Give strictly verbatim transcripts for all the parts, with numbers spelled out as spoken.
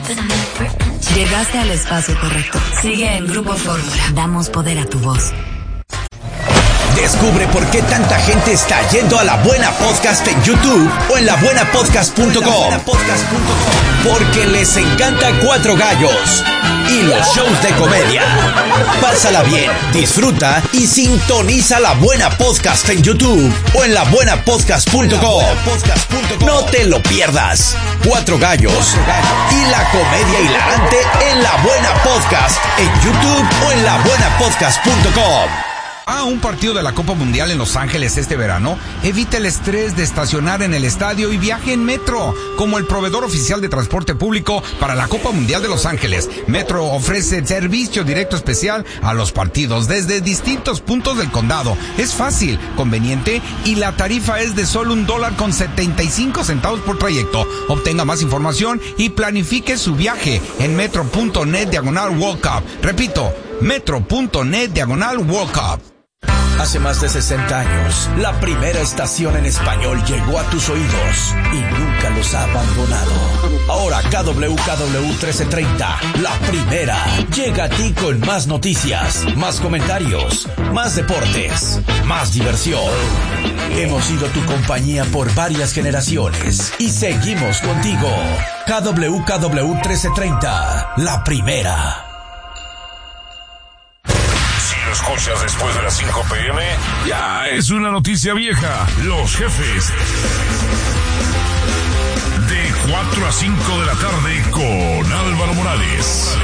Llegaste al espacio correcto. Sigue en Grupo Fórmula. Damos poder a tu voz. Descubre por qué tanta gente está yendo a La Buena Podcast en YouTube o en la buena podcast punto com. Porque les encanta Cuatro Gallos y los shows de comedia. Pásala bien, disfruta y sintoniza La Buena Podcast en YouTube o en la buena podcast punto com. No te lo pierdas. Cuatro Gallos y la comedia hilarante en La Buena Podcast en YouTube o en la buena podcast punto com. A un partido de la Copa Mundial en Los Ángeles este verano, evita el estrés de estacionar en el estadio y viaje en Metro. Como el proveedor oficial de transporte público para la Copa Mundial de Los Ángeles, Metro ofrece servicio directo especial a los partidos desde distintos puntos del condado. Es fácil, conveniente y la tarifa es de solo un dólar con setenta y cinco centavos por trayecto. Obtenga más información y planifique su viaje en metro.net diagonal World Cup. Repito, metro.net diagonal World Cup. Hace más de sesenta años, la primera estación en español llegó a tus oídos y nunca los ha abandonado. Ahora K W K W trece treinta, la primera, llega a ti con más noticias, más comentarios, más deportes, más diversión. Hemos sido tu compañía por varias generaciones y seguimos contigo. K W K W trece treinta, la primera. Escuchas después de las cinco pe eme, ya es una noticia vieja. Los jefes. De cuatro a cinco de la tarde con Álvaro Morales.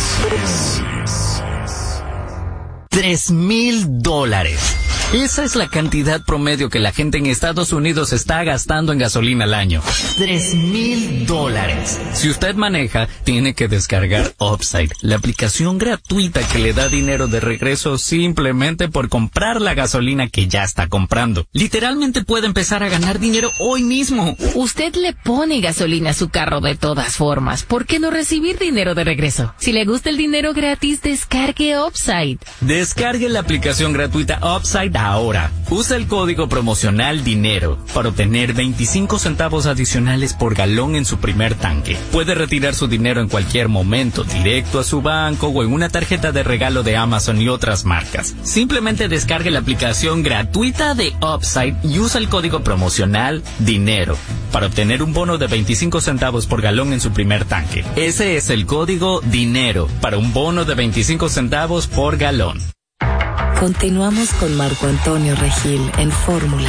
Tres mil dólares. Esa es la cantidad promedio que la gente en Estados Unidos está gastando en gasolina al año. Tres mil dólares. Si usted maneja, tiene que descargar Upside, la aplicación gratuita que le da dinero de regreso simplemente por comprar la gasolina que ya está comprando. Literalmente puede empezar a ganar dinero hoy mismo. Usted le pone gasolina a su carro de todas formas. ¿Por qué no recibir dinero de regreso? Si le gusta el dinero gratis, descargue Upside. Descargue la aplicación gratuita Upside ahora. Usa el código promocional DINERO para obtener veinticinco centavos adicionales por galón en su primer tanque. Puede retirar su dinero en cualquier momento, directo a su banco o en una tarjeta de regalo de Amazon y otras marcas. Simplemente descargue la aplicación gratuita de Upside y usa el código promocional DINERO para obtener un bono de veinticinco centavos por galón en su primer tanque. Ese es el código DINERO para un bono de veinticinco centavos por galón. Continuamos con Marco Antonio Regil en Fórmula.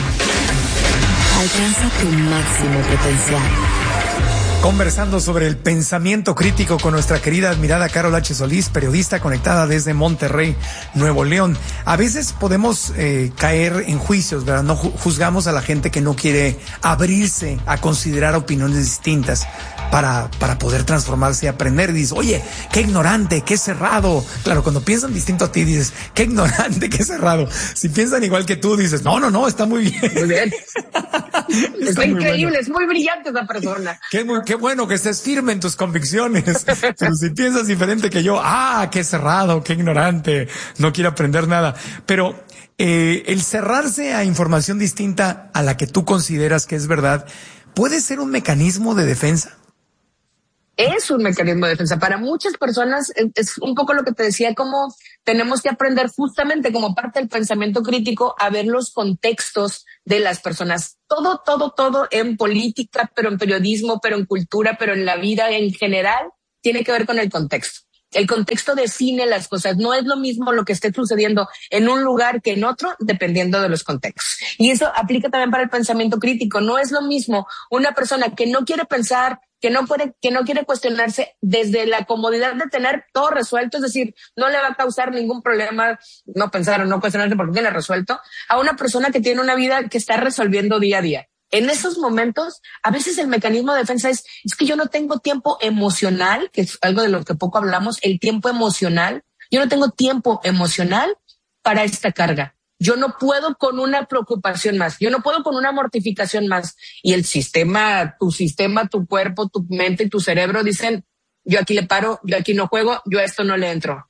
Alcanza tu máximo potencial. Conversando sobre el pensamiento crítico con nuestra querida admirada Carol H. Solís, periodista conectada desde Monterrey, Nuevo León. A veces podemos eh, caer en juicios, ¿verdad? No ju- juzgamos a la gente que no quiere abrirse a considerar opiniones distintas para, para poder transformarse y aprender. Y dices, oye, qué ignorante, qué cerrado. Claro, cuando piensan distinto a ti dices, qué ignorante, qué cerrado. Si piensan igual que tú dices, no, no, no, está muy bien. Muy bien. Está increíble, bueno. Es muy brillante esa persona. Qué, muy, qué bueno que estés firme en tus convicciones. Pero si piensas diferente que yo, ah, qué cerrado, qué ignorante, no quiere aprender nada. Pero eh, el cerrarse a información distinta a la que tú consideras que es verdad, ¿puede ser un mecanismo de defensa? Es un mecanismo de defensa. Para muchas personas es un poco lo que te decía, como tenemos que aprender justamente como parte del pensamiento crítico a ver los contextos de las personas. Todo, todo, todo en política, pero en periodismo, pero en cultura, pero en la vida en general, tiene que ver con el contexto. El contexto define las cosas. No es lo mismo lo que esté sucediendo en un lugar que en otro, dependiendo de los contextos. Y eso aplica también para el pensamiento crítico. No es lo mismo una persona que no quiere pensar, que no puede, que no quiere cuestionarse desde la comodidad de tener todo resuelto, es decir, no le va a causar ningún problema no pensar o no cuestionarse porque tiene resuelto, a una persona que tiene una vida que está resolviendo día a día. En esos momentos, a veces el mecanismo de defensa es, es que yo no tengo tiempo emocional, que es algo de lo que poco hablamos, el tiempo emocional. Yo no tengo tiempo emocional para esta carga. Yo no puedo con una preocupación más. Yo no puedo con una mortificación más. Y el sistema, tu sistema, tu cuerpo, tu mente y tu cerebro dicen, yo aquí le paro, yo aquí no juego, yo a esto no le entro.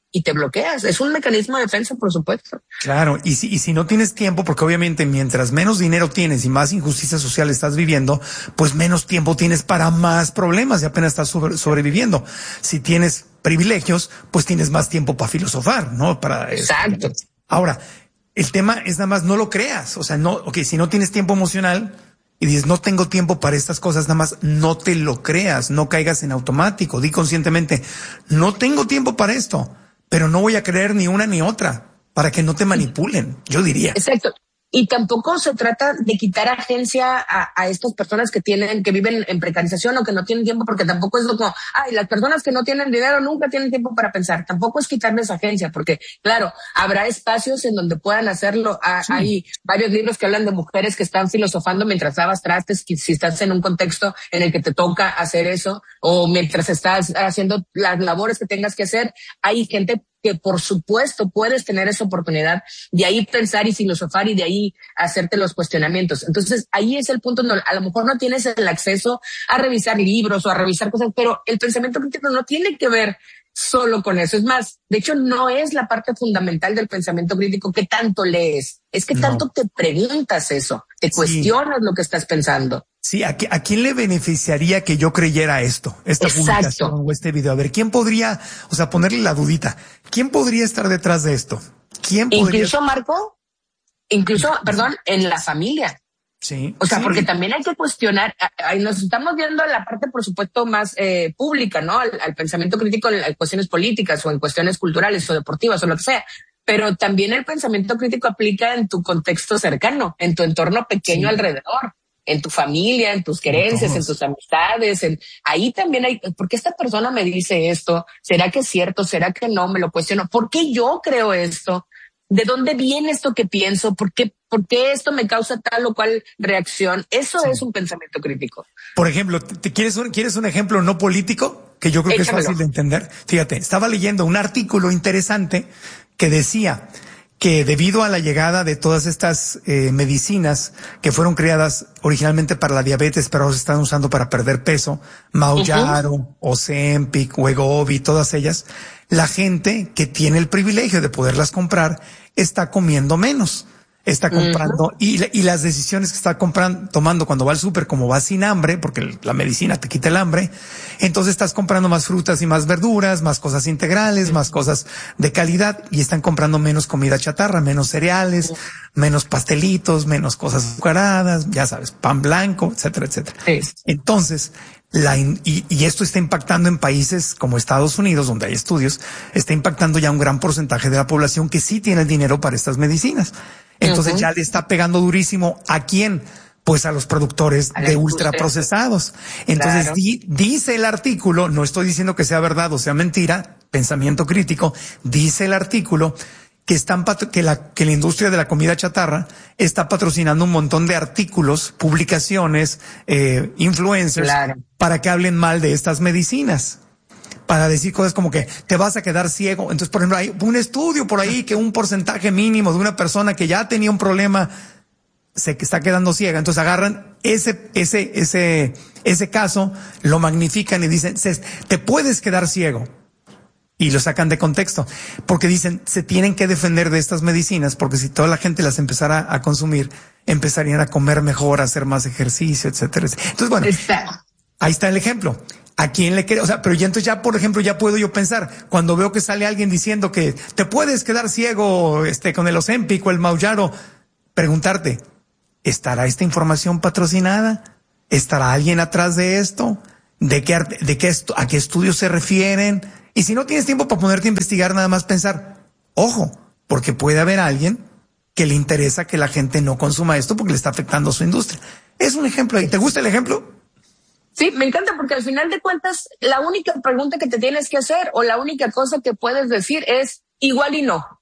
y te bloqueas. Es un mecanismo de defensa, por supuesto. Claro, y si, y si no tienes tiempo, porque obviamente mientras menos dinero tienes y más injusticia social estás viviendo, pues menos tiempo tienes para más problemas y apenas estás sobre, sobreviviendo. Si tienes privilegios, pues tienes más tiempo para filosofar, ¿no? Para Exacto. Este, ahora, el tema es nada más no lo creas. O sea, no, ok, si no tienes tiempo emocional y dices no tengo tiempo para estas cosas, nada más no te lo creas, no caigas en automático. Di conscientemente, no tengo tiempo para esto, pero no voy a creer ni una ni otra para que no te manipulen, yo diría. Exacto. Y tampoco se trata de quitar agencia a, a estas personas que tienen, que viven en precarización o que no tienen tiempo, porque tampoco es como, ay, las personas que no tienen dinero nunca tienen tiempo para pensar. Tampoco es quitarles agencia, porque claro, habrá espacios en donde puedan hacerlo. Ah, sí. Hay varios libros que hablan de mujeres que están filosofando mientras lavas trastes, que si estás en un contexto en el que te toca hacer eso, o mientras estás haciendo las labores que tengas que hacer, hay gente que por supuesto puedes tener esa oportunidad de ahí pensar y filosofar y de ahí hacerte los cuestionamientos. Entonces ahí es el punto donde a lo mejor no tienes el acceso a revisar libros o a revisar cosas, pero el pensamiento crítico no tiene que ver solo con eso. Es más, de hecho no es la parte fundamental del pensamiento crítico que tanto lees, es que tanto no. te preguntas eso, te cuestionas sí. lo que estás pensando. Sí, ¿a, ¿a quién le beneficiaría que yo creyera esto, esta Exacto. publicación o este video? A ver, ¿quién podría, o sea, ponerle la dudita? ¿Quién podría estar detrás de esto? ¿Quién podría? Incluso, Marco, incluso, perdón, en la familia. Sí. O sea, sí. porque también hay que cuestionar, nos estamos viendo en la parte, por supuesto, más eh, pública, ¿no? Al, al pensamiento crítico en cuestiones políticas o en cuestiones culturales o deportivas o lo que sea. Pero también el pensamiento crítico aplica en tu contexto cercano, en tu entorno pequeño sí. alrededor, en tu familia, en tus creencias, en tus amistades. En, ahí también hay, ¿por qué esta persona me dice esto? ¿Será que es cierto? ¿Será que no? Me lo cuestiono. ¿Por qué yo creo esto? ¿De dónde viene esto que pienso? ¿Por qué, por qué esto me causa tal o cual reacción? Eso sí. es un pensamiento crítico. Por ejemplo, ¿te quieres un, ¿quieres un ejemplo no político? Que yo creo que Échamelo. es fácil de entender. Fíjate, estaba leyendo un artículo interesante que decía que debido a la llegada de todas estas eh, medicinas que fueron creadas originalmente para la diabetes, pero ahora se están usando para perder peso, Mounjaro, uh-huh. Ozempic, Wegovy, todas ellas, la gente que tiene el privilegio de poderlas comprar está comiendo menos, está comprando uh-huh. y, y las decisiones que está comprando, tomando cuando va al súper, como va sin hambre, porque la medicina te quita el hambre, entonces estás comprando más frutas y más verduras, más cosas integrales, uh-huh. más cosas de calidad y están comprando menos comida chatarra, menos cereales, uh-huh. menos pastelitos, menos cosas azucaradas, ya sabes, pan blanco, etcétera, etcétera. Sí. Entonces, La in, y, y esto está impactando en países como Estados Unidos, donde hay estudios, está impactando ya un gran porcentaje de la población que sí tiene el dinero para estas medicinas. Entonces uh-huh. ya le está pegando durísimo. ¿A quién? Pues a los productores a de ultraprocesados. Entonces claro. di, dice el artículo, no estoy diciendo que sea verdad o sea mentira, pensamiento crítico, dice el artículo que están que la que la industria de la comida chatarra está patrocinando un montón de artículos, publicaciones, eh, influencers claro. para que hablen mal de estas medicinas, para decir cosas como que te vas a quedar ciego. Entonces, por ejemplo, hay un estudio por ahí que un porcentaje mínimo de una persona que ya tenía un problema se está quedando ciega. Entonces agarran ese ese ese ese caso, lo magnifican y dicen, te puedes quedar ciego. Y lo sacan de contexto, porque dicen, se tienen que defender de estas medicinas, porque si toda la gente las empezara a consumir, empezarían a comer mejor, a hacer más ejercicio, etcétera. Entonces, bueno, está. Ahí está el ejemplo. ¿A quién le quiere? O sea, pero ya entonces ya, por ejemplo, ya puedo yo pensar, cuando veo que sale alguien diciendo que te puedes quedar ciego, este, con el Ozempic o el Mounjaro, preguntarte, ¿estará esta información patrocinada? ¿Estará alguien atrás de esto? ¿De qué, de qué, a qué estudios se refieren? Y si no tienes tiempo para ponerte a investigar, nada más pensar, ojo, porque puede haber alguien que le interesa que la gente no consuma esto porque le está afectando a su industria. Es un ejemplo ahí. ¿Te gusta el ejemplo? Sí, me encanta porque al final de cuentas, la única pregunta que te tienes que hacer o la única cosa que puedes decir es igual y no.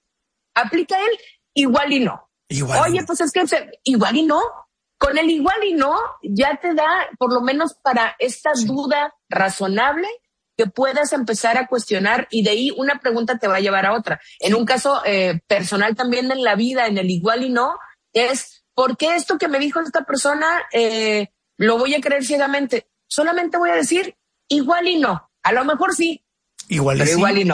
Aplica él, igual y no. Igual Oye, no. pues es que igual y no. Con el igual y no ya te da, por lo menos para esta sí. duda razonable, que puedas empezar a cuestionar y de ahí una pregunta te va a llevar a otra. En un caso eh, personal también en la vida, en el igual y no, es ¿por qué esto que me dijo esta persona eh, lo voy a creer ciegamente? Solamente voy a decir igual y no. A lo mejor sí, igual y pero sí. igual y no.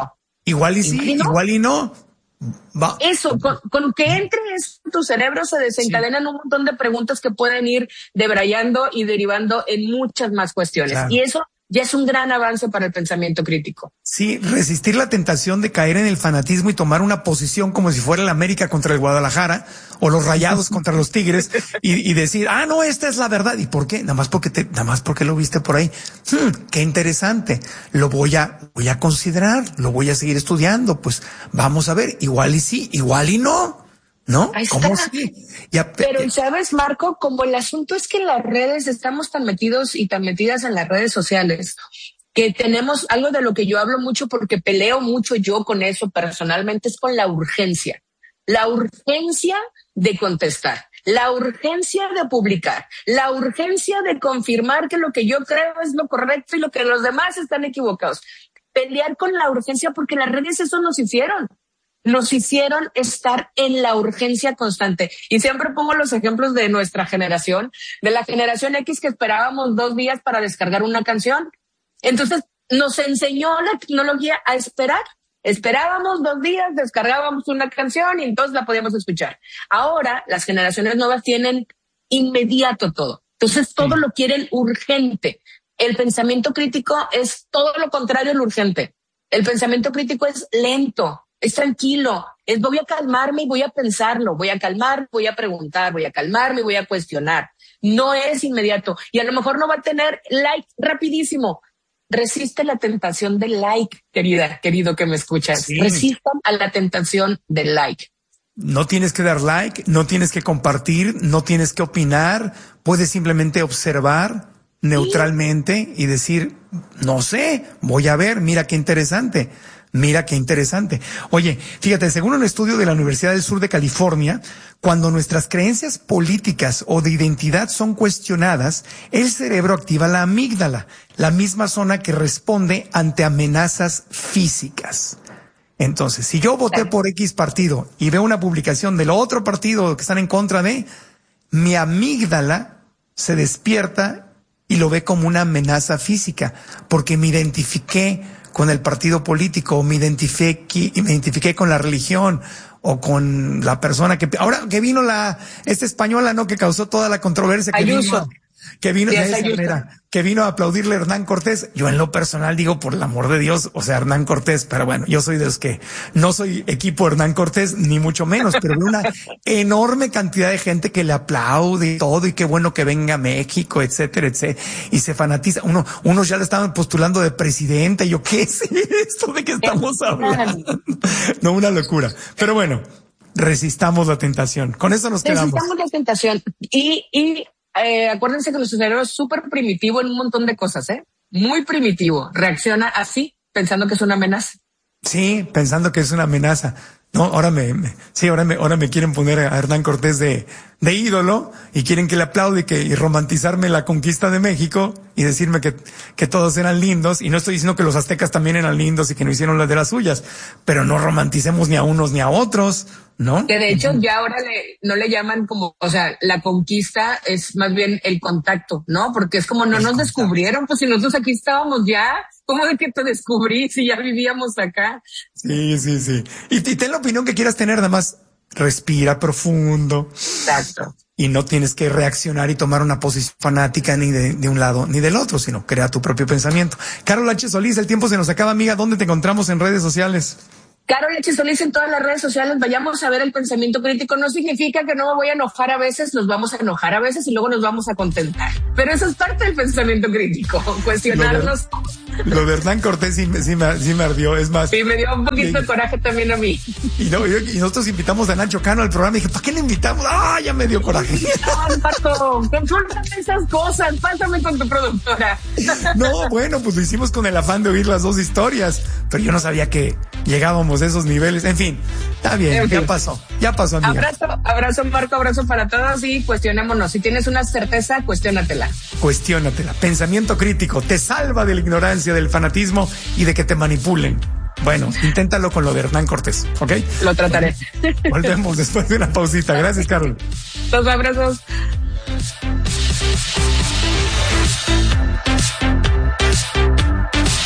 Igual y sí, igual y no. Igual y no. Va. Eso, con, con que entre eso en tu cerebro se desencadenan sí. un montón de preguntas que pueden ir debrayando y derivando en muchas más cuestiones. Claro. Y eso ya es un gran avance para el pensamiento crítico. Sí, resistir la tentación de caer en el fanatismo y tomar una posición como si fuera el América contra el Guadalajara o los Rayados contra los Tigres y, y decir, ah, no, esta es la verdad. ¿Y por qué? Nada más porque te, nada más porque lo viste por ahí. Hmm, qué interesante. Lo voy a, voy a considerar, lo voy a seguir estudiando. Pues vamos a ver, igual y sí, igual y no. ¿No? Ahí ¿Cómo está. sí? Ya, Pero, ¿sabes, Marco? Como el asunto es que en las redes estamos tan metidos y tan metidas en las redes sociales que tenemos algo de lo que yo hablo mucho porque peleo mucho yo con eso personalmente, es con la urgencia. La urgencia de contestar, la urgencia de publicar, la urgencia de confirmar que lo que yo creo es lo correcto y lo que los demás están equivocados. Pelear con la urgencia porque las redes eso nos hicieron. Nos hicieron estar en la urgencia constante. Y siempre pongo los ejemplos de nuestra generación, de la generación X que esperábamos dos días para descargar una canción. Entonces nos enseñó la tecnología a esperar. Esperábamos dos días, descargábamos una canción y entonces la podíamos escuchar. Ahora las generaciones nuevas tienen inmediato todo. Entonces todo lo quieren urgente. El pensamiento crítico es todo lo contrario al urgente. El pensamiento crítico es lento. Es tranquilo, es voy a calmarme y voy a pensarlo, voy a calmar, voy a preguntar, voy a calmarme y voy a cuestionar. No es inmediato y a lo mejor no va a tener like rapidísimo. Resiste la tentación del like, querida, querido que me escuchas. Sí. Resistan a la tentación del like. No tienes que dar like, no tienes que compartir, no tienes que opinar, puedes simplemente observar neutralmente ¿Sí? y decir, no sé, voy a ver, mira qué interesante. Mira qué interesante. Oye, fíjate, según un estudio de la Universidad del Sur de California, cuando nuestras creencias políticas o de identidad son cuestionadas, el cerebro activa la amígdala, la misma zona que responde ante amenazas físicas. Entonces, si yo voté por X partido y veo una publicación del otro partido que están en contra de, mi amígdala se despierta y lo ve como una amenaza física, porque me identifiqué con el partido político, o me identifiqué, me identifiqué con la religión, o con la persona que, ahora que vino la, esta española, ¿no? Que causó toda la controversia. Que Ayuso. Vino, que vino, Sí, de esa manera, que vino a aplaudirle a Hernán Cortés. Yo en lo personal digo, por el amor de Dios, o sea, Hernán Cortés, pero bueno, yo soy de los que no soy equipo Hernán Cortés, ni mucho menos, pero veo una enorme cantidad de gente que le aplaude y todo, y qué bueno que venga a México, etcétera, etcétera, y se fanatiza. Uno, unos ya le estaban postulando de presidente, y yo, ¿qué es esto de que estamos hablando? No, una locura. Pero bueno, resistamos la tentación. Con eso nos quedamos. Resistamos la tentación. Y, y, Eh, acuérdense que nuestro cerebro es súper primitivo en un montón de cosas, ¿eh? Muy primitivo. Reacciona así, pensando que es una amenaza. Sí, pensando que es una amenaza. No, ahora me, me sí, ahora me, ahora me quieren poner a Hernán Cortés de, de ídolo y quieren que le aplaude y que, y romantizarme la conquista de México y decirme que, que todos eran lindos. Y no estoy diciendo que los aztecas también eran lindos y que no hicieron las de las suyas, pero no romanticemos ni a unos ni a otros, ¿no? Que de hecho ya ahora le, no le llaman como, o sea, la conquista es más bien el contacto, ¿no? Porque es como no el nos contacto. Descubrieron, pues si nosotros aquí estábamos ya, ¿cómo de que te descubrí si ya vivíamos acá? Sí, sí, sí. Y, y ten la opinión que quieras tener, nada más respira profundo. Exacto. Y no tienes que reaccionar y tomar una posición fanática ni de, de un lado ni del otro, sino crea tu propio pensamiento. Carol H. Solís, el tiempo se nos acaba, amiga. ¿Dónde te encontramos en redes sociales? Carol H. Solís en todas las redes sociales. Vayamos a ver el pensamiento crítico. No significa que no me voy a enojar a veces, nos vamos a enojar a veces y luego nos vamos a contentar. Pero eso es parte del pensamiento crítico, cuestionarnos. Lo de, lo de Hernán Cortés sí, sí, me, sí me ardió, es más. Sí, me dio un poquito y, de coraje también a mí. Y, no, y, y nosotros invitamos a Nacho Cano al programa y dije, ¿para qué le invitamos? ¡Ah, ya me dio coraje! No, Pato, confórmate esas cosas, pásame con tu productora. No, bueno, pues lo hicimos con el afán de oír las dos historias, pero yo no sabía que llegábamos a esos niveles. En fin, está bien, en fin. ya pasó, ya pasó, amiga. Abrazo, abrazo, Marco, abrazo para todos y cuestionémonos. Si tienes una certeza, cuestiónatela. Cuestiónatela. Pensamiento crítico te salva de la ignorancia, del fanatismo y de que te manipulen. Bueno, inténtalo con lo de Hernán Cortés, ¿ok? Lo trataré. Volvemos después de una pausita. Gracias, Carol. Los abrazos.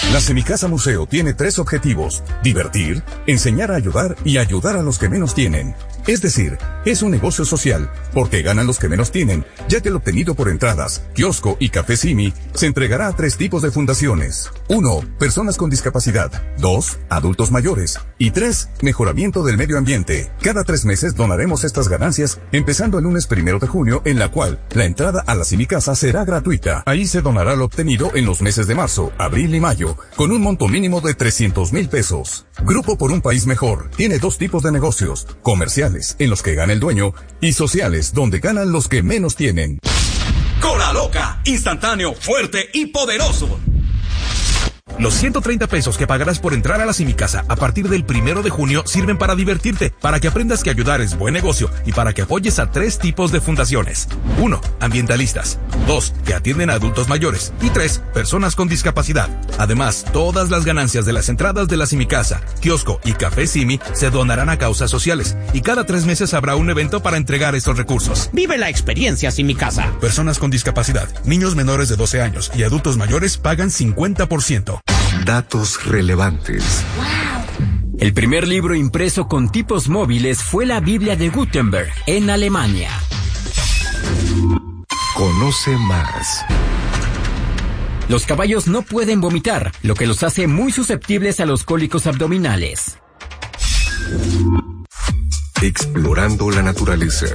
La Semicasa Museo tiene tres objetivos: divertir, enseñar a ayudar y ayudar a los que menos tienen. Es decir, es un negocio social, porque ganan los que menos tienen, ya que el obtenido por entradas, kiosco y café Simi se entregará a tres tipos de fundaciones. Uno, personas con discapacidad. Dos, adultos mayores. Y tres, mejoramiento del medio ambiente. Cada tres meses donaremos estas ganancias, empezando el lunes primero de junio, en la cual la entrada a la Semicasa será gratuita. Ahí se donará lo obtenido en los meses de marzo, abril y mayo, con un monto mínimo de trescientos mil pesos. Grupo por un País Mejor tiene dos tipos de negocios: comerciales, en los que gana el dueño, y sociales, donde ganan los que menos tienen. Cola Loca, instantáneo, fuerte y poderoso. Los ciento treinta pesos que pagarás por entrar a la Semicasa a partir del primero de junio sirven para divertirte, para que aprendas que ayudar es buen negocio y para que apoyes a tres tipos de fundaciones. Uno, ambientalistas. Dos, que atienden a adultos mayores. Y tres, personas con discapacidad. Además, todas las ganancias de las entradas de la Semicasa, kiosco y café Simi se donarán a causas sociales. Y cada tres meses habrá un evento para entregar estos recursos. Vive la experiencia Semicasa. Personas con discapacidad, niños menores de doce años y adultos mayores pagan cincuenta por ciento. Datos relevantes. Wow. El primer libro impreso con tipos móviles fue la Biblia de Gutenberg en Alemania. Conoce más. Los caballos no pueden vomitar, lo que los hace muy susceptibles a los cólicos abdominales. Explorando la naturaleza.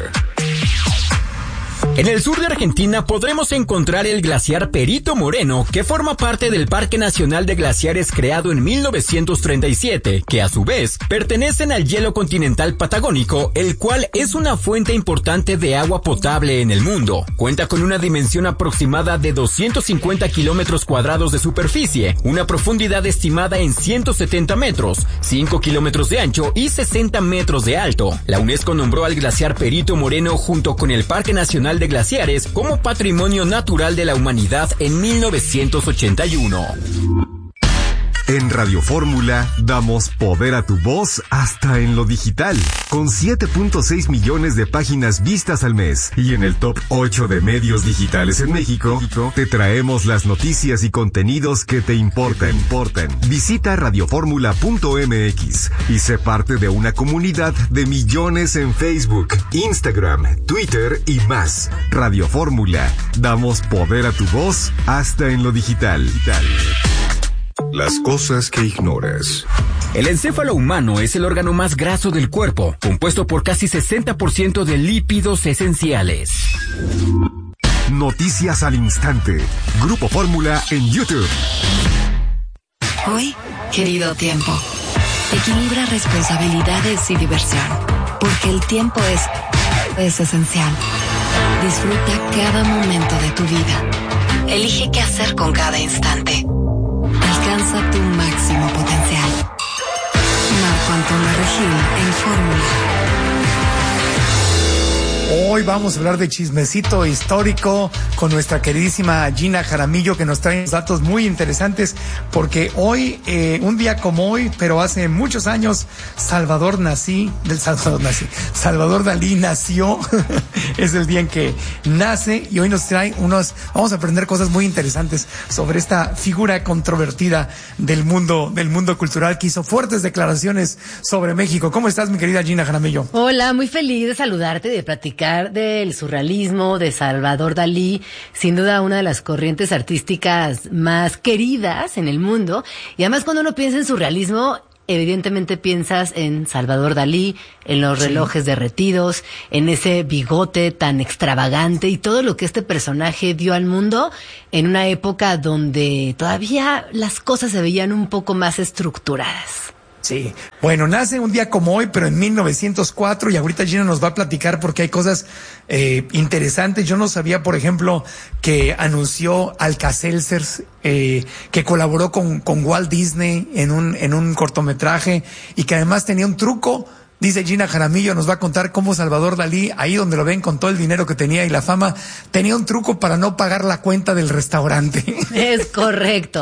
En el sur de Argentina podremos encontrar el glaciar Perito Moreno, que forma parte del Parque Nacional de Glaciares creado en mil novecientos treinta y siete, que a su vez pertenecen al hielo continental patagónico, el cual es una fuente importante de agua potable en el mundo. Cuenta con una dimensión aproximada de doscientos cincuenta kilómetros cuadrados de superficie, una profundidad estimada en ciento setenta metros, cinco kilómetros de ancho y sesenta metros de alto. La UNESCO nombró al glaciar Perito Moreno junto con el Parque Nacional de Glaciares como Patrimonio Natural de la Humanidad en mil novecientos ochenta y uno. En Radio Fórmula damos poder a tu voz hasta en lo digital, con siete punto seis millones de páginas vistas al mes. Y en el top ocho de medios digitales en México, te traemos las noticias y contenidos que te importan. importan. Visita radioformula punto m x y sé parte de una comunidad de millones en Facebook, Instagram, Twitter y más. Radio Fórmula, damos poder a tu voz hasta en lo digital. digital. Las cosas que ignoras. El encéfalo humano es el órgano más graso del cuerpo, compuesto por casi sesenta por ciento de lípidos esenciales. Noticias al instante. Grupo Fórmula en YouTube. Hoy, querido tiempo, equilibra responsabilidades y diversión, porque el tiempo es, es esencial. Disfruta cada momento de tu vida. Elige qué hacer con cada instante. Alcanza tu máximo potencial. Marco Antonio Regil en Fórmula. Hoy vamos a hablar de chismecito histórico con nuestra queridísima Gina Jaramillo, que nos trae datos muy interesantes, porque hoy, eh, un día como hoy, pero hace muchos años, Salvador nací, del Salvador nací, Salvador Dalí nació, es el día en que nace, y hoy nos trae unos, vamos a aprender cosas muy interesantes sobre esta figura controvertida del mundo, del mundo cultural, que hizo fuertes declaraciones sobre México. ¿Cómo estás, mi querida Gina Jaramillo? Hola, muy feliz de saludarte, de platicar del surrealismo, de Salvador Dalí, sin duda una de las corrientes artísticas más queridas en el mundo. Y además, cuando uno piensa en surrealismo, evidentemente piensas en Salvador Dalí, en los relojes sí. derretidos, en ese bigote tan extravagante y todo lo que este personaje dio al mundo en una época donde todavía las cosas se veían un poco más estructuradas. Sí, bueno, nace un día como hoy, pero en mil novecientos cuatro, y ahorita Gina nos va a platicar porque hay cosas eh, interesantes. Yo no sabía, por ejemplo, que anunció Alka-Seltzer, eh, que colaboró con, con Walt Disney en un, en un cortometraje, y que además tenía un truco. Dice Gina Jaramillo, nos va a contar cómo Salvador Dalí, ahí donde lo ven con todo el dinero que tenía y la fama, tenía un truco para no pagar la cuenta del restaurante. Es correcto.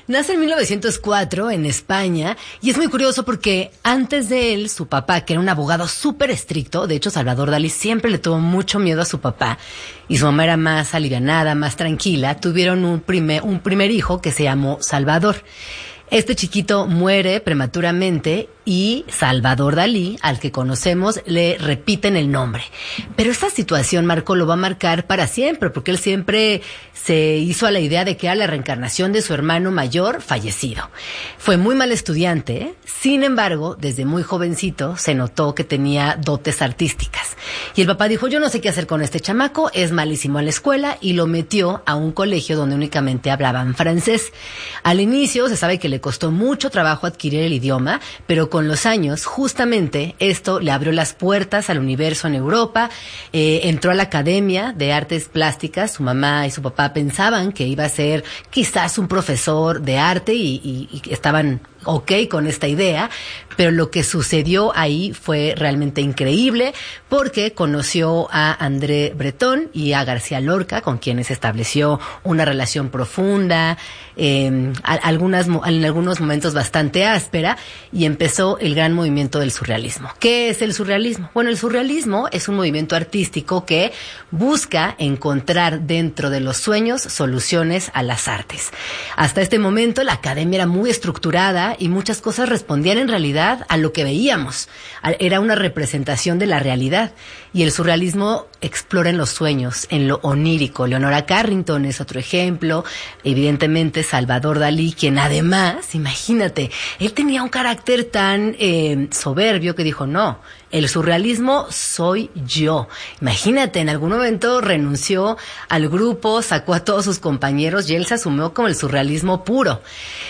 Nace en mil novecientos cuatro en España y es muy curioso porque antes de él, su papá, que era un abogado súper estricto, de hecho Salvador Dalí siempre le tuvo mucho miedo a su papá y su mamá era más alivianada, más tranquila, tuvieron un primer, un primer hijo que se llamó Salvador. Este chiquito muere prematuramente y Salvador Dalí, al que conocemos, le repiten el nombre. Pero esta situación, Marco, lo va a marcar para siempre, porque él siempre se hizo a la idea de que era la reencarnación de su hermano mayor fallecido. Fue muy mal estudiante, ¿eh? Sin embargo, desde muy jovencito se notó que tenía dotes artísticas. Y el papá dijo, yo no sé qué hacer con este chamaco, es malísimo en la escuela, y lo metió a un colegio donde únicamente hablaban francés. Al inicio se sabe que le costó mucho trabajo adquirir el idioma, pero con los años, justamente, esto le abrió las puertas al universo en Europa, eh, entró a la Academia de Artes Plásticas, su mamá y su papá pensaban que iba a ser quizás un profesor de arte y, y, y estaban ok con esta idea, pero lo que sucedió ahí fue realmente increíble porque conoció a André Breton y a García Lorca, con quienes estableció una relación profunda, eh, algunas, en algunos momentos bastante áspera, y empezó el gran movimiento del surrealismo. ¿Qué es el surrealismo? Bueno, el surrealismo es un movimiento artístico que busca encontrar dentro de los sueños soluciones a las artes. Hasta este momento la academia era muy estructurada y muchas cosas respondían en realidad a lo que veíamos. Era una representación de la realidad. Y el surrealismo explora en los sueños, en lo onírico. Leonora Carrington es otro ejemplo. Evidentemente Salvador Dalí, quien además, imagínate, él tenía un carácter tan eh, soberbio que dijo, no, el surrealismo soy yo. Imagínate, en algún momento renunció al grupo, sacó a todos sus compañeros y él se asumió como el surrealismo puro.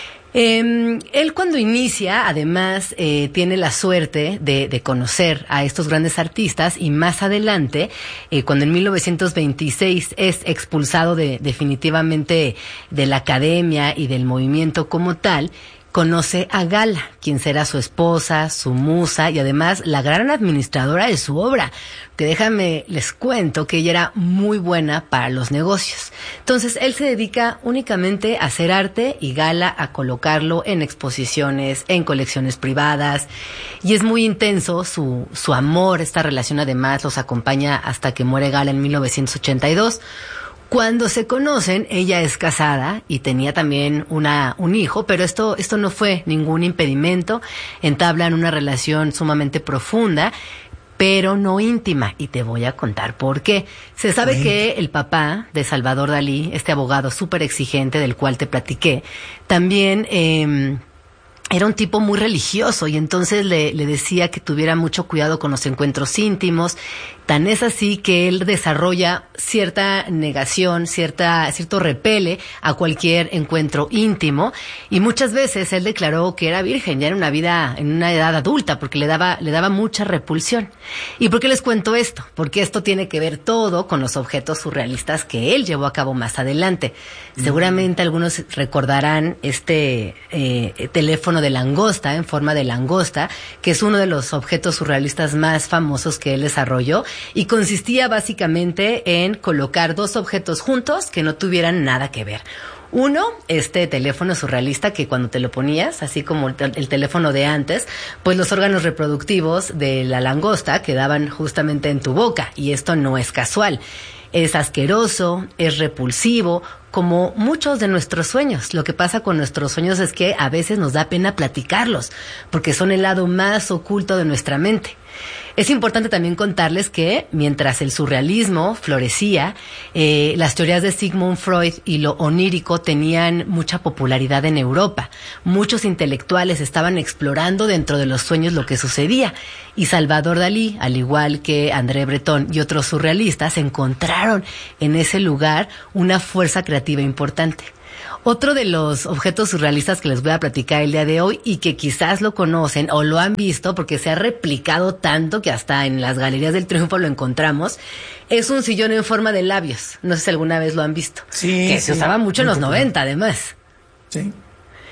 Eh, él cuando inicia, además, eh, tiene la suerte de, de conocer a estos grandes artistas y más adelante, eh, cuando en mil novecientos veintiséis es expulsado de, definitivamente de la academia y del movimiento como tal, conoce a Gala, quien será su esposa, su musa y además la gran administradora de su obra, que déjame les cuento que ella era muy buena para los negocios. Entonces él se dedica únicamente a hacer arte y Gala a colocarlo en exposiciones, en colecciones privadas, y es muy intenso su, su amor. Esta relación además los acompaña hasta que muere Gala en mil novecientos ochenta y dos. Cuando se conocen, ella es casada y tenía también una un hijo, pero esto esto no fue ningún impedimento. Entablan una relación sumamente profunda, pero no íntima, y te voy a contar por qué. Se sabe Bueno. que el papá de Salvador Dalí, este abogado súper exigente del cual te platiqué, también eh, era un tipo muy religioso y entonces le, le decía que tuviera mucho cuidado con los encuentros íntimos. Tan es así que él desarrolla cierta negación, cierta, cierto repele a cualquier encuentro íntimo, y muchas veces él declaró que era virgen ya en una vida, en una edad adulta, porque le daba, le daba mucha repulsión. ¿Y por qué les cuento esto? Porque esto tiene que ver todo con los objetos surrealistas que él llevó a cabo más adelante. Mm. Seguramente algunos recordarán este eh, teléfono de langosta, en forma de langosta, que es uno de los objetos surrealistas más famosos que él desarrolló, y consistía básicamente en colocar dos objetos juntos que no tuvieran nada que ver. Uno, este teléfono surrealista que cuando te lo ponías, así como el, el teléfono de antes, pues los órganos reproductivos de la langosta quedaban justamente en tu boca, y esto no es casual. Es asqueroso, es repulsivo, como muchos de nuestros sueños. Lo que pasa con nuestros sueños es que a veces nos da pena platicarlos, porque son el lado más oculto de nuestra mente. Es importante también contarles que mientras el surrealismo florecía, eh, las teorías de Sigmund Freud y lo onírico tenían mucha popularidad en Europa. Muchos intelectuales estaban explorando dentro de los sueños lo que sucedía, y Salvador Dalí, al igual que André Breton y otros surrealistas, encontraron en ese lugar una fuerza creativa importante. Otro de los objetos surrealistas que les voy a platicar el día de hoy, y que quizás lo conocen o lo han visto porque se ha replicado tanto que hasta en las galerías del Triunfo lo encontramos, es un sillón en forma de labios. No sé si alguna vez lo han visto. Sí. Que sí, se usaba mucho en los popular. noventa, además. Sí.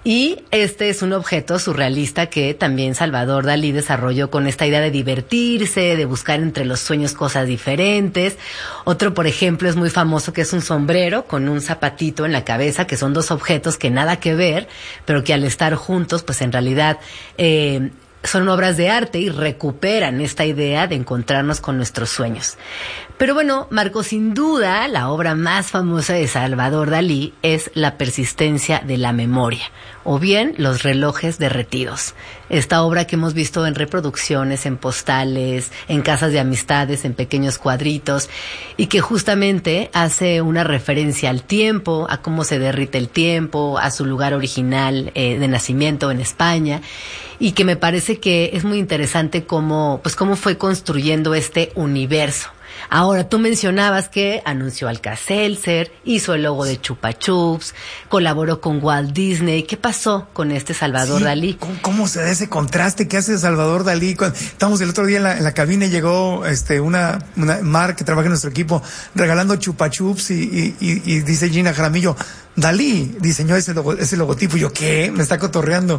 Y este es un objeto surrealista que también Salvador Dalí desarrolló con esta idea de divertirse, de buscar entre los sueños cosas diferentes. Otro, por ejemplo, es muy famoso, que es un sombrero con un zapatito en la cabeza, que son dos objetos que nada que ver, pero que al estar juntos, pues en realidad eh, son obras de arte y recuperan esta idea de encontrarnos con nuestros sueños. Pero bueno, Marco, sin duda, la obra más famosa de Salvador Dalí es La persistencia de la memoria, o bien Los relojes derretidos. Esta obra que hemos visto en reproducciones, en postales, en casas de amistades, en pequeños cuadritos, y que justamente hace una referencia al tiempo, a cómo se derrite el tiempo, a su lugar original eh, de nacimiento en España, y que me parece que es muy interesante cómo, pues cómo fue construyendo este universo. Ahora, tú mencionabas que anunció Alka-Seltzer, hizo el logo de Chupa Chups, colaboró con Walt Disney. ¿Qué pasó con este Salvador sí, Dalí? ¿cómo, ¿Cómo se da ese contraste que hace Salvador Dalí? Cuando estamos el otro día en la, en la cabina y llegó este, una, una Mar que trabaja en nuestro equipo regalando Chupa Chups y, y, y, y dice Gina Jaramillo, Dalí diseñó ese, logo, ese logotipo. Y yo, ¿qué? Me está cotorreando.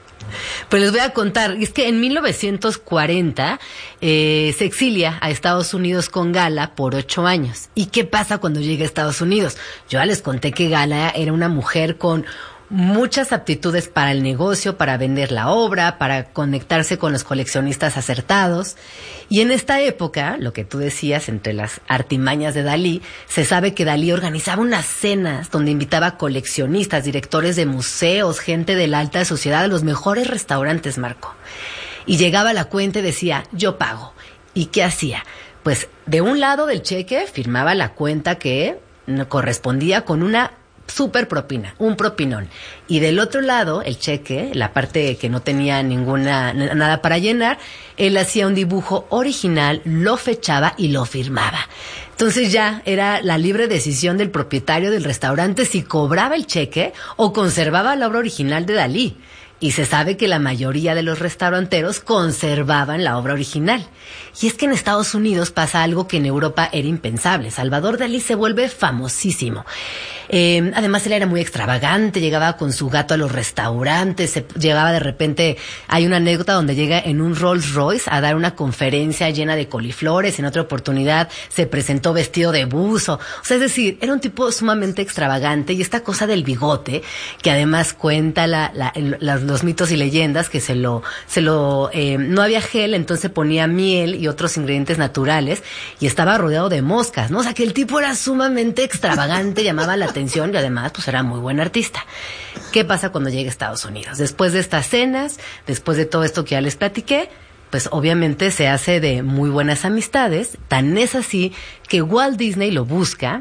Pues les voy a contar, es que en mil novecientos cuarenta eh, se exilia a Estados Unidos con Gala por ocho años. ¿Y qué pasa cuando llega a Estados Unidos? Yo ya les conté que Gala era una mujer con muchas aptitudes para el negocio, para vender la obra, para conectarse con los coleccionistas acertados. Y en esta época, lo que tú decías, entre las artimañas de Dalí, se sabe que Dalí organizaba unas cenas donde invitaba a coleccionistas, directores de museos, gente de la alta sociedad, a los mejores restaurantes, Marco. Y llegaba la cuenta y decía, yo pago. ¿Y qué hacía? Pues de un lado del cheque firmaba la cuenta que correspondía con una super propina, un propinón. Y del otro lado, el cheque, la parte que no tenía ninguna, nada para llenar, él hacía un dibujo original, lo fechaba y lo firmaba. Entonces ya era la libre decisión del propietario del restaurante si cobraba el cheque o conservaba la obra original de Dalí. Y se sabe que la mayoría de los restauranteros conservaban la obra original. Y es que en Estados Unidos pasa algo que en Europa era impensable. Salvador Dalí se vuelve famosísimo. Eh, además, él era muy extravagante, llegaba con su gato a los restaurantes, se llegaba de repente, hay una anécdota donde llega en un Rolls Royce a dar una conferencia llena de coliflores, en otra oportunidad se presentó vestido de buzo. O sea, es decir, era un tipo sumamente extravagante, y esta cosa del bigote, que además cuenta la, la, la, los mitos y leyendas, que se lo, se lo, eh, no había gel, entonces ponía miel y otros ingredientes naturales, y estaba rodeado de moscas, ¿no? O sea, que el tipo era sumamente extravagante, llamaba la atención, y además pues era muy buen artista. ¿Qué pasa cuando llega a Estados Unidos? Después de estas cenas, después de todo esto que ya les platiqué, pues obviamente se hace de muy buenas amistades. Tan es así que Walt Disney lo busca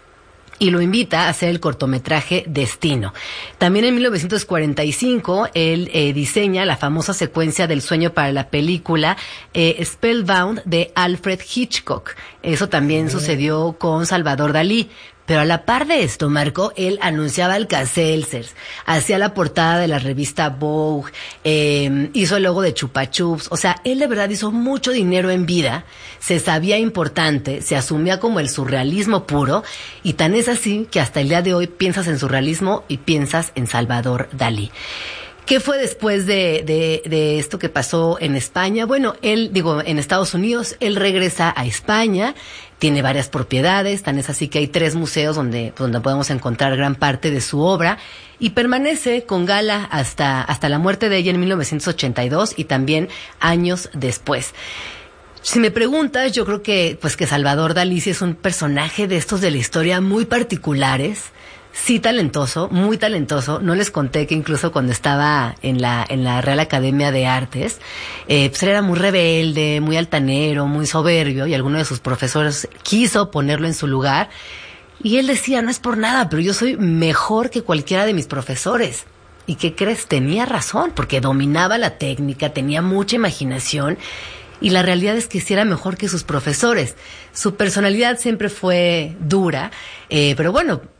y lo invita a hacer el cortometraje Destino. También en mil novecientos cuarenta y cinco, él eh, diseña la famosa secuencia del sueño para la película eh, Spellbound de Alfred Hitchcock. Eso también sucedió con Salvador Dalí. Pero a la par de esto, Marco, él anunciaba Alka-Seltzer, hacía la portada de la revista Vogue, eh, hizo el logo de Chupa Chups. O sea, él de verdad hizo mucho dinero en vida, se sabía importante, se asumía como el surrealismo puro, y tan es así que hasta el día de hoy piensas en surrealismo y piensas en Salvador Dalí. ¿Qué fue después de, de, de esto que pasó en España? Bueno, él, digo, en Estados Unidos, él regresa a España, tiene varias propiedades, tan es así que hay tres museos donde, donde podemos encontrar gran parte de su obra, y permanece con Gala hasta, hasta la muerte de ella en mil novecientos ochenta y dos y también años después. Si me preguntas, yo creo que, pues que Salvador Dalí es un personaje de estos de la historia muy particulares. Sí, talentoso, muy talentoso. No les conté que incluso cuando estaba en la en la Real Academia de Artes, eh, pues él era muy rebelde, muy altanero, muy soberbio, y alguno de sus profesores quiso ponerlo en su lugar. Y él decía, no es por nada, pero yo soy mejor que cualquiera de mis profesores. ¿Y qué crees? Tenía razón, porque dominaba la técnica, tenía mucha imaginación, y la realidad es que sí era mejor que sus profesores. Su personalidad siempre fue dura, eh, pero bueno,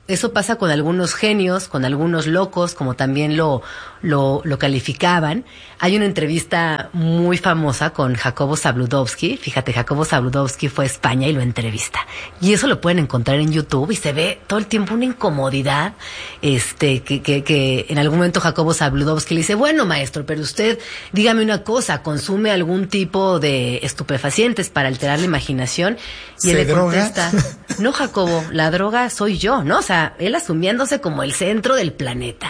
eso pasa con algunos genios, con algunos locos, como también lo, lo, lo calificaban. Hay una entrevista muy famosa con Jacobo Zabludovsky. Fíjate, Jacobo Zabludovsky fue a España y lo entrevista. Y eso lo pueden encontrar en YouTube y se ve todo el tiempo una incomodidad, este, que, que, que en algún momento Jacobo Zabludovsky le dice, bueno, maestro, pero usted, dígame una cosa, ¿consume algún tipo de estupefacientes para alterar la imaginación? Y él le contesta, no, Jacobo, la droga soy yo, ¿no? O sea, él asumiéndose como el centro del planeta.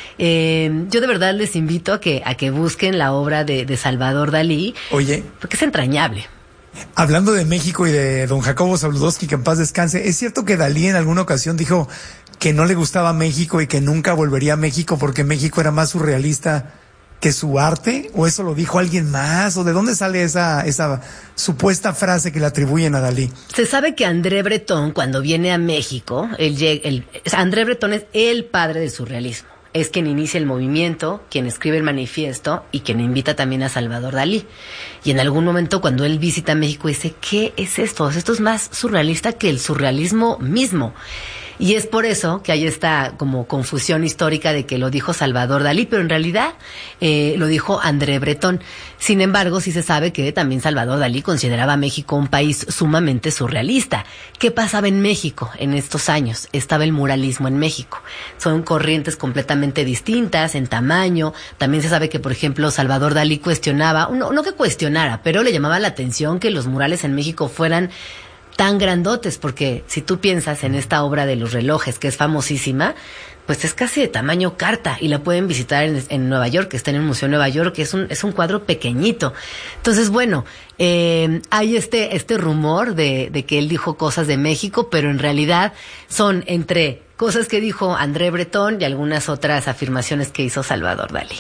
Eh, yo de verdad les invito a que, a que busquen la obra de, de Salvador Dalí. Oye. Porque es entrañable. Hablando de México y de don Jacobo Zabludovsky, que en paz descanse, ¿es cierto que Dalí en alguna ocasión dijo que no le gustaba México y que nunca volvería a México porque México era más surrealista que su arte? ¿O eso lo dijo alguien más? ¿O de dónde sale esa, esa supuesta frase que le atribuyen a Dalí? Se sabe que André Breton, cuando viene a México, él, él, André Breton es el padre del surrealismo. Es quien inicia el movimiento, quien escribe el manifiesto y quien invita también a Salvador Dalí. Y en algún momento cuando él visita México dice, ¿qué es esto? Esto es más surrealista que el surrealismo mismo. Y es por eso que hay esta como confusión histórica de que lo dijo Salvador Dalí, pero en realidad eh, lo dijo André Breton. Sin embargo, sí se sabe que también Salvador Dalí consideraba a México un país sumamente surrealista. ¿Qué pasaba en México en estos años? Estaba el muralismo en México. Son corrientes completamente distintas en tamaño. También se sabe que, por ejemplo, Salvador Dalí cuestionaba, no, no que cuestionara, pero le llamaba la atención que los murales en México fueran tan grandotes, porque si tú piensas en esta obra de los relojes, que es famosísima, pues es casi de tamaño carta y la pueden visitar en, en Nueva York, que está en el Museo de Nueva York, que es un, es un cuadro pequeñito. Entonces, bueno, eh, hay este, este rumor de, de que él dijo cosas de México, pero en realidad son entre cosas que dijo André Breton y algunas otras afirmaciones que hizo Salvador Dalí.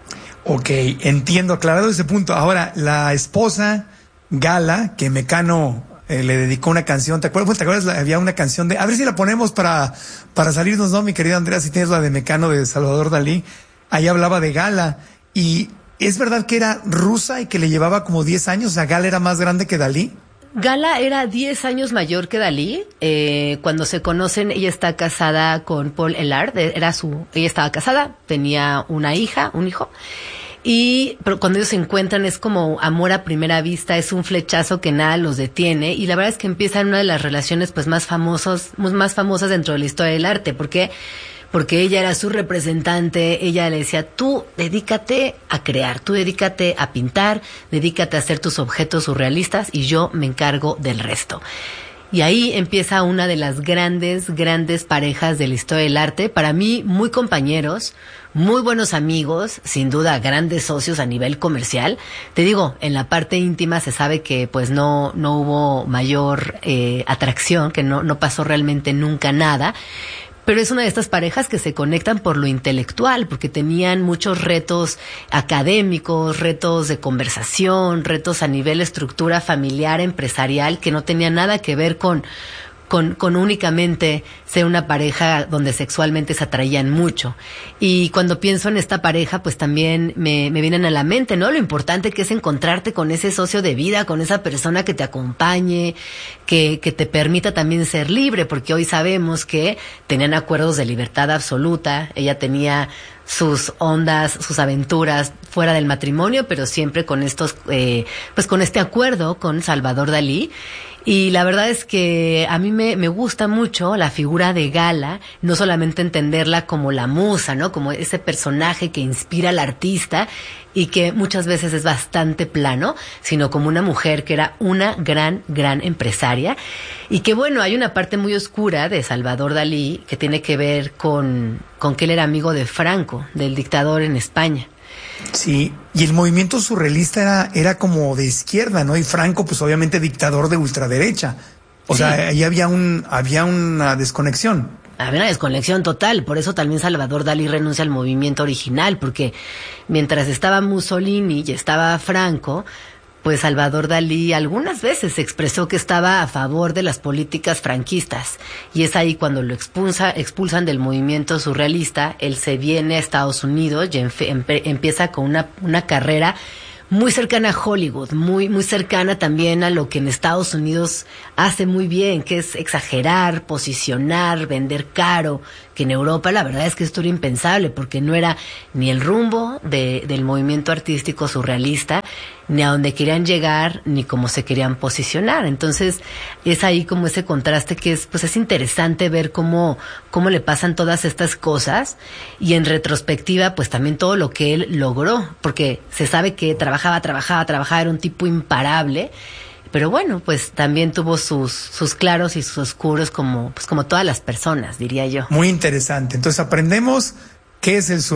Ok, entiendo, aclarado ese punto. Ahora, la esposa Gala, que Mecano eh, le dedicó una canción, ¿te acuerdas? ¿Te acuerdas? Había una canción de, a ver si la ponemos para, para salirnos, ¿no? Mi querida Andrea, si tienes la de Mecano de Salvador Dalí. Ahí hablaba de Gala, y ¿es verdad que era rusa y que le llevaba como diez años? O sea, ¿Gala era más grande que Dalí? Gala era diez años mayor que Dalí. Eh, cuando se conocen, ella está casada con Paul Eluard. Era su, ella estaba casada, tenía una hija, un hijo. Y pero cuando ellos se encuentran es como amor a primera vista, es un flechazo que nada los detiene, y la verdad es que empieza en una de las relaciones pues más famosos, más famosas dentro de la historia del arte, porque porque ella era su representante. Ella le decía, tú dedícate a crear, tú dedícate a pintar, dedícate a hacer tus objetos surrealistas y yo me encargo del resto. Y ahí empieza una de las grandes, grandes parejas de la historia del arte. Para mí, muy compañeros, muy buenos amigos, sin duda grandes socios a nivel comercial. Te digo, en la parte íntima se sabe que pues no, no hubo mayor eh, atracción, que no, no pasó realmente nunca nada. Pero es una de estas parejas que se conectan por lo intelectual, porque tenían muchos retos académicos, retos de conversación, retos a nivel estructura familiar, empresarial, que no tenían nada que ver con, con, con únicamente ser una pareja donde sexualmente se atraían mucho. Y cuando pienso en esta pareja, pues también me, me vienen a la mente, ¿no? Lo importante que es encontrarte con ese socio de vida, con esa persona que te acompañe, que, que te permita también ser libre, porque hoy sabemos que tenían acuerdos de libertad absoluta. Ella tenía sus ondas, sus aventuras fuera del matrimonio, pero siempre con estos, eh, pues con este acuerdo con Salvador Dalí. Y la verdad es que a mí me, me gusta mucho la figura de Gala, no solamente entenderla como la musa, ¿no? Como ese personaje que inspira al artista y que muchas veces es bastante plano, sino como una mujer que era una gran, gran empresaria. Y que bueno, hay una parte muy oscura de Salvador Dalí que tiene que ver con, con que él era amigo de Franco, del dictador en España. Sí, y el movimiento surrealista era, era como de izquierda, ¿no? Y Franco, pues obviamente dictador de ultraderecha. O sí. sea, ahí había un, había una desconexión. Había una desconexión total, por eso también Salvador Dalí renuncia al movimiento original, porque mientras estaba Mussolini y estaba Franco, pues Salvador Dalí algunas veces expresó que estaba a favor de las políticas franquistas, y es ahí cuando lo expulsa, expulsan del movimiento surrealista. Él se viene a Estados Unidos y empe, empe, empieza con una, una carrera muy cercana a Hollywood, muy, muy cercana también a lo que en Estados Unidos hace muy bien, que es exagerar, posicionar, vender caro, que en Europa la verdad es que esto era impensable, porque no era ni el rumbo de, del movimiento artístico surrealista, ni a donde querían llegar, ni cómo se querían posicionar. Entonces, es ahí como ese contraste que es, pues es interesante ver cómo, cómo le pasan todas estas cosas, y en retrospectiva, pues también todo lo que él logró, porque se sabe que trabajaba, trabajaba, trabajaba, era un tipo imparable, pero bueno, pues también tuvo sus, sus claros y sus oscuros, como, pues como todas las personas, diría yo. Muy interesante. Entonces aprendemos qué es el